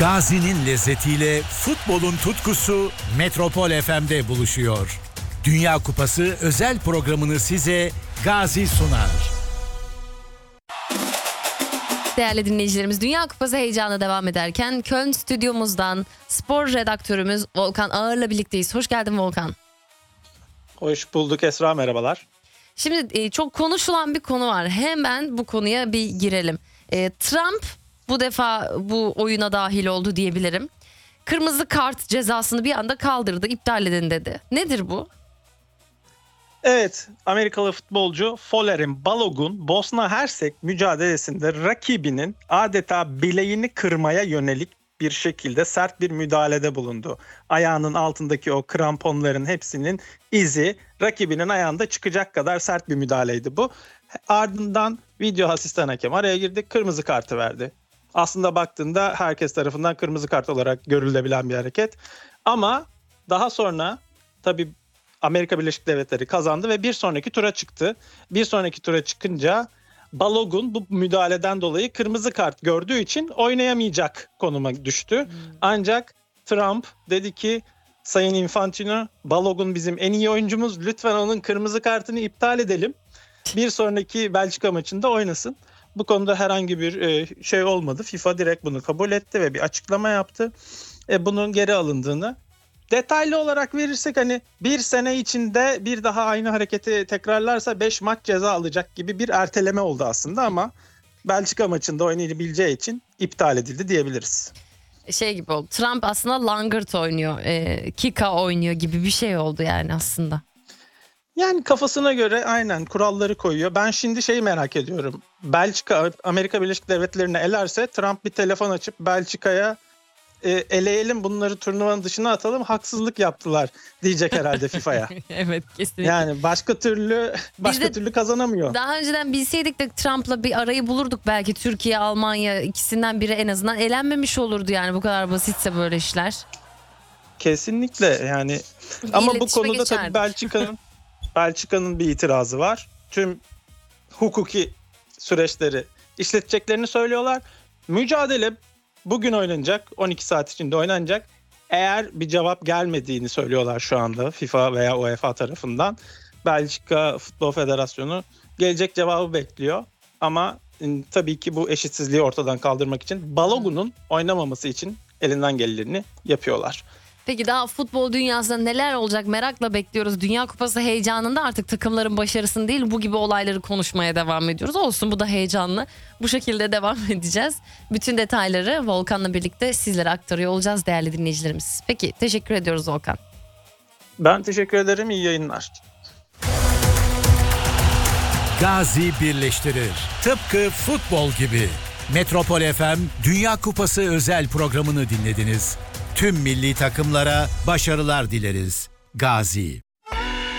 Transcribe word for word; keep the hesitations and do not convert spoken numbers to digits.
Gazi'nin lezzetiyle futbolun tutkusu Metropol F M'de buluşuyor. Dünya Kupası özel programını size Gazi sunar. Değerli dinleyicilerimiz, Dünya Kupası heyecanı devam ederken Köln stüdyomuzdan spor redaktörümüz Volkan Ağır'la birlikteyiz. Hoş geldin Volkan. Hoş bulduk Esra, merhabalar. Şimdi çok konuşulan bir konu var. Hemen bu konuya bir girelim. Trump bu defa bu oyuna dahil oldu diyebilirim. Kırmızı kart cezasını bir anda kaldırdı, iptal edin dedi. Nedir bu? Evet, Amerikalı futbolcu Folarin Balogun Bosna Hersek mücadelesinde rakibinin adeta bileğini kırmaya yönelik bir şekilde sert bir müdahalede bulundu. Ayağının altındaki o kramponların hepsinin izi rakibinin ayağında çıkacak kadar sert bir müdahaleydi bu. Ardından video asistan hakem araya girdi, kırmızı kartı verdi. Aslında baktığında herkes tarafından kırmızı kart olarak görülebilen bir hareket. Ama daha sonra tabii Amerika Birleşik Devletleri kazandı ve bir sonraki tura çıktı. Bir sonraki tura çıkınca Balogun bu müdahaleden dolayı kırmızı kart gördüğü için oynayamayacak konuma düştü. Hmm. Ancak Trump dedi ki, Sayın Infantino, Balogun bizim en iyi oyuncumuz, lütfen onun kırmızı kartını iptal edelim. Bir sonraki Belçika maçında oynasın. Bu konuda herhangi bir şey olmadı. FIFA direkt bunu kabul etti ve bir açıklama yaptı. E, bunun geri alındığını. Detaylı olarak verirsek hani bir sene içinde bir daha aynı hareketi tekrarlarsa beş maç ceza alacak gibi bir erteleme oldu aslında, ama Belçika maçında oynayabileceği için iptal edildi diyebiliriz. Şey gibi oldu. Trump aslında langırt oynuyor, e, kika oynuyor gibi bir şey oldu yani aslında. Yani kafasına göre aynen kuralları koyuyor. Ben şimdi şeyi merak ediyorum. Belçika Amerika Birleşik Devletleri'ne elerse Trump bir telefon açıp Belçika'ya e, eleyelim, bunları turnuvanın dışına atalım, haksızlık yaptılar diyecek herhalde FIFA'ya. Evet, kesinlikle. Yani başka türlü başka de türlü kazanamıyor. Daha önceden bilseydik de Trump'la bir arayı bulurduk belki, Türkiye, Almanya ikisinden biri en azından elenmemiş olurdu yani, bu kadar basitse böyle işler. Kesinlikle yani. Ama bu konuda geçerdik. Tabii Belçika'nın Belçika'nın bir itirazı var. Tüm hukuki süreçleri işleteceklerini söylüyorlar. Mücadele bugün oynanacak, on iki saat içinde oynanacak. Eğer bir cevap gelmediğini söylüyorlar şu anda FIFA veya UEFA tarafından. Belçika Futbol Federasyonu gelecek cevabı bekliyor. Ama tabii ki bu eşitsizliği ortadan kaldırmak için Balogun'un oynamaması için elinden geleni yapıyorlar. Peki daha futbol dünyasında neler olacak merakla bekliyoruz. Dünya Kupası heyecanında artık takımların başarısını değil, bu gibi olayları konuşmaya devam ediyoruz. Olsun, bu da heyecanlı. Bu şekilde devam edeceğiz. Bütün detayları Volkan'la birlikte sizlere aktarıyor olacağız değerli dinleyicilerimiz. Peki, teşekkür ediyoruz Volkan. Ben teşekkür ederim. İyi yayınlar. Gazi birleştirir. Tıpkı futbol gibi. Metropol F M Dünya Kupası özel programını dinlediniz. Tüm milli takımlara başarılar dileriz. Gazi.